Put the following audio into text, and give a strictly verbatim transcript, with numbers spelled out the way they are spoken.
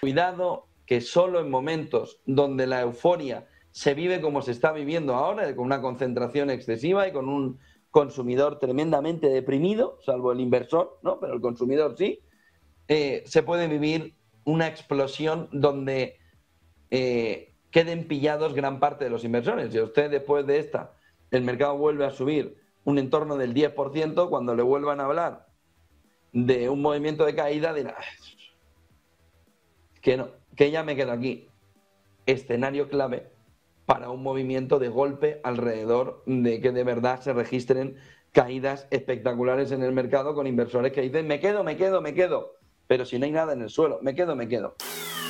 Cuidado que solo en momentos donde la euforia se vive como se está viviendo ahora, con una concentración excesiva y con un consumidor tremendamente deprimido, salvo el inversor, ¿no? Pero el consumidor sí, eh, se puede vivir una explosión donde eh, queden pillados gran parte de los inversores. Si usted después de esta, el mercado vuelve a subir un entorno del diez por ciento, cuando le vuelvan a hablar de un movimiento de caída, dirá que no, que ya me quedo aquí. Escenario clave para un movimiento de golpe alrededor de que de verdad se registren caídas espectaculares en el mercado, con inversores que dicen me quedo, me quedo, me quedo, pero si no hay nada en el suelo, me quedo, me quedo.